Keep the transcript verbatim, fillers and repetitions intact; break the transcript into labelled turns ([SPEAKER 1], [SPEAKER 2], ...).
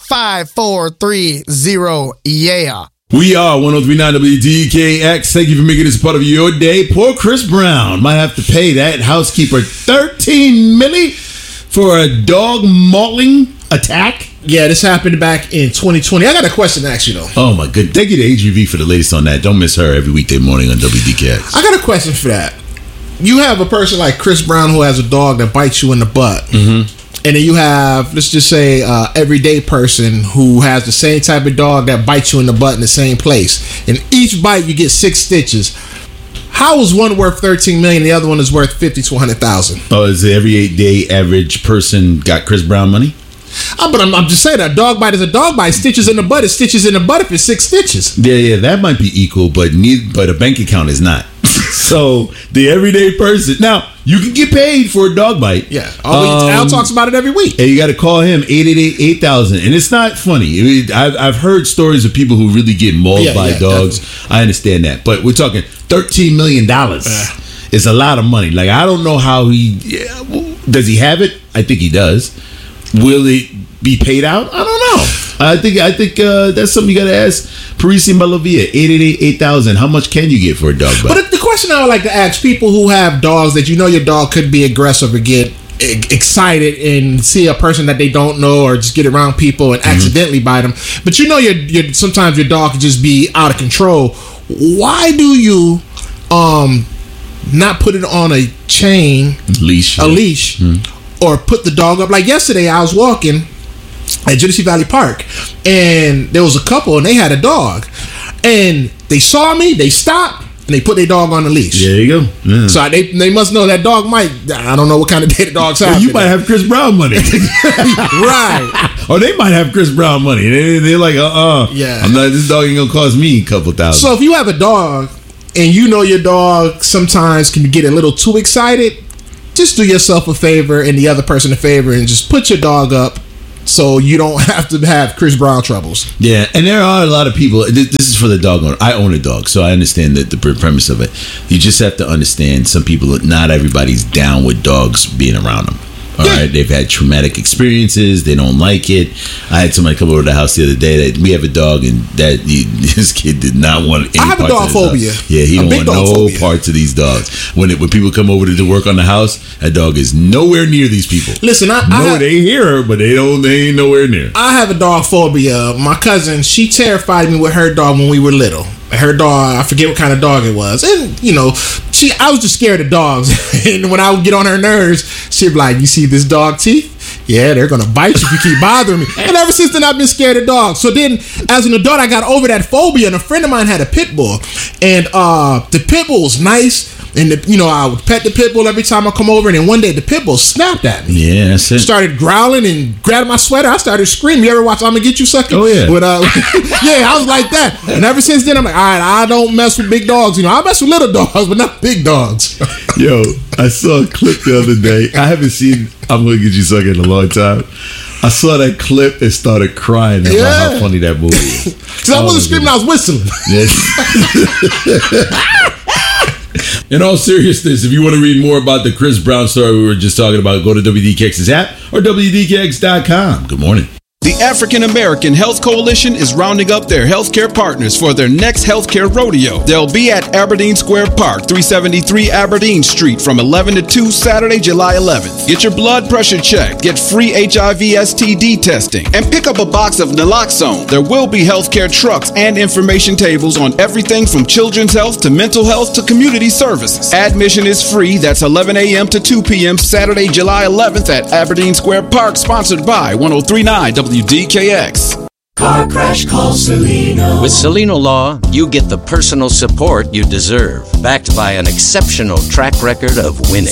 [SPEAKER 1] five four three zero, yeah.
[SPEAKER 2] We are one oh three point nine W D K X. Thank you for making this part of your day. Poor Chris Brown might have to pay that housekeeper thirteen milli for a dog mauling attack.
[SPEAKER 3] Yeah, this happened back in twenty twenty. I got a question to ask you, though.
[SPEAKER 2] Oh, my good. Thank you to H G V for the latest on that. Don't miss her every weekday morning on W D K X.
[SPEAKER 3] I got a question for that. You have a person like Chris Brown who has a dog that bites you in the butt. Mm-hmm. And then you have, let's just say, uh, everyday person who has the same type of dog that bites you in the butt in the same place. And each bite you get six stitches. How is one worth thirteen million dollars and the other one is worth fifty to one hundred thousand dollars?
[SPEAKER 2] Oh, is the everyday average person got Chris Brown money?
[SPEAKER 3] Oh, but I'm, I'm just saying that a dog bite is a dog bite. Stitches in the butt is stitches in the butt if it's six stitches.
[SPEAKER 2] Yeah, yeah, that might be equal, but need, but a bank account is not. So the everyday person, now you can get paid for a dog bite.
[SPEAKER 3] Yeah, always, um, Al talks about it every week.
[SPEAKER 2] And you got to call him eight eight eight, eight thousand. And it's not funny. I mean, I've, I've heard stories of people who really get mauled yeah, by yeah, dogs. Definitely. I understand that, but we're talking thirteen million dollars. Uh, it's a lot of money. Like, I don't know how he yeah, does. He have it? I think he does. Will it be paid out? I don't know. I think I think uh, that's something you got to ask Parisi Malavia. eight eight eight, eight thousand. How much can you get for a dog bite?
[SPEAKER 3] But the question I would like to ask people who have dogs that you know your dog could be aggressive or get excited and see a person that they don't know or just get around people and mm-hmm. accidentally bite them. But you know your, your sometimes your dog could just be out of control. Why do you um not put it on a chain,
[SPEAKER 2] leash,
[SPEAKER 3] a leash, mm-hmm. or put the dog up? Like yesterday, I was walking at Genesee Valley Park, and there was a couple, and they had a dog, and they saw me, they stopped, and they put their dog on the leash.
[SPEAKER 2] There you go. Yeah.
[SPEAKER 3] So I, they they must know that dog might. I don't know what kind of day the dog's having.
[SPEAKER 2] Well, you might have Chris Brown money,
[SPEAKER 3] right?
[SPEAKER 2] Or they might have Chris Brown money. They, they're like, uh, uh
[SPEAKER 3] yeah.
[SPEAKER 2] I'm not. This dog ain't gonna cost me a couple thousand.
[SPEAKER 3] So if you have a dog, and you know your dog sometimes can get a little too excited, just do yourself a favor and the other person a favor, and just put your dog up. So you don't have to have Chris Brown troubles.
[SPEAKER 2] Yeah, and there are a lot of people. This is for the dog owner. I own a dog, so I understand the, the premise of it. You just have to understand some people, not everybody's down with dogs being around them. All yeah. right, they've had traumatic experiences. They don't like it. I had somebody come over to the house the other day that we have a dog, and that he, this kid did not want any
[SPEAKER 3] I have
[SPEAKER 2] parts
[SPEAKER 3] a dog
[SPEAKER 2] of
[SPEAKER 3] phobia.
[SPEAKER 2] Dog. Yeah, he
[SPEAKER 3] a
[SPEAKER 2] don't want no
[SPEAKER 3] phobia.
[SPEAKER 2] parts of these dogs. When it, when people come over to do work on the house, that dog is nowhere near these people.
[SPEAKER 3] Listen, I,
[SPEAKER 2] no,
[SPEAKER 3] I have,
[SPEAKER 2] they hear her, but they don't. They ain't nowhere near.
[SPEAKER 3] I have a dog phobia. My cousin, she terrified me with her dog when we were little. Her dog, I forget what kind of dog it was, and you know, she. I was just scared of dogs, and when I would get on her nerves, she'd be like, "You see this dog teeth? Yeah, they're gonna bite you if you keep bothering me." And ever since then, I've been scared of dogs. So then, as an adult, I got over that phobia. And a friend of mine had a pit bull, and uh, the pit bull was nice. And the, you know, I would pet the pit bull every time I come over. And then one day, the pit bull snapped at me.
[SPEAKER 2] Yeah, that's it.
[SPEAKER 3] Started growling and grabbed my sweater. I started screaming. You ever watch "I'm Gonna Get You, Sucker"?
[SPEAKER 2] Oh yeah.
[SPEAKER 3] With, uh, yeah, I was like that. And ever since then, I'm like, all right, I don't mess with big dogs. You know, I mess with little dogs, but not big dogs.
[SPEAKER 2] Yo, I saw a clip the other day. I haven't seen "I'm Gonna Get You, Sucker" in a long time. I saw that clip and started crying about
[SPEAKER 3] yeah.
[SPEAKER 2] how funny that movie is.
[SPEAKER 3] Because I wasn't screaming, I was whistling.
[SPEAKER 2] Yes. In all seriousness, if you want to read more about the Chris Brown story we were just talking about, go to W D K X's app or W D K X dot com. Good morning.
[SPEAKER 4] The African American Health Coalition is rounding up their healthcare partners for their next healthcare rodeo. They'll be at Aberdeen Square Park, three seventy-three Aberdeen Street from eleven to two, Saturday, July eleventh. Get your blood pressure checked, get free H I V S T D testing, and pick up a box of naloxone. There will be healthcare trucks and information tables on everything from children's health to mental health to community services. Admission is free. That's eleven a.m. to two p.m. Saturday, July eleventh at Aberdeen Square Park, sponsored by one oh three point nine W D K X.
[SPEAKER 5] Car crash, call Celino. With Celino Law, you get the personal support you deserve, backed by an exceptional track record of winning.